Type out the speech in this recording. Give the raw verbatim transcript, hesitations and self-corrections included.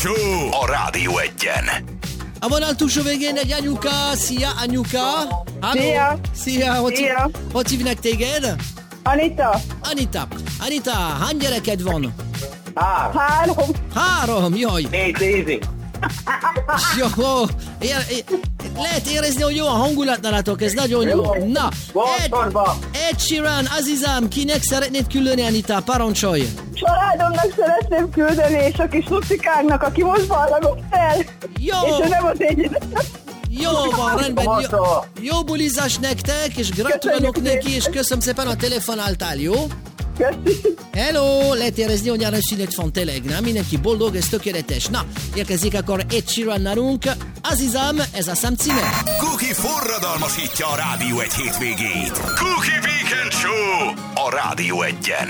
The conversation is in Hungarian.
Show a Rádió Egyen. A vonal túlsó végén egy anyuka. Szia, anyuka! Halló. Szia! Szia! Hogy, Szia. hogy hívnak téged? Anita! Anita! Anita, hány gyereked van? Három. Három! Három, jaj! Négy nézik. Jó, ér, ér, lehet érezni, hogy jó a hangulat nálatok, ez nagyon jó. Na, Ed, Bostonba. Ed Sheeran, Azizam, kinek szeretnéd küldeni, Anita? Parancsolj! Családomnak szeretném küldeni, és a kis Lucikánknak, aki most ballagott fel. Jó! És ő nem az egyedül. Jó van, rendben. Jó, Mata. jó bulizás nektek, és gratulálok Köszönjük neki, és köszönöm szépen, a telefonáltál, jó? Köszi. Hello, lehet érezni, hogy nyáron szünet van tényleg, nem? Mindenki boldog, ez tökéletes. Na, érkezik akkor Ed Sheeran nálunk. Azizam, ez a szám címe. Cookie forradalmasítja a Rádió Egy hétvégét. Cookie Weekend Show a Rádió Egyen.